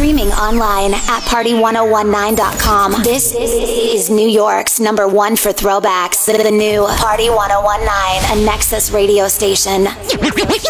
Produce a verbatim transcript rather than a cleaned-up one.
Streaming online at party ten nineteen dot com. This is New York's number one for throwbacks. The new Party ten nineteen, a Nexus radio station.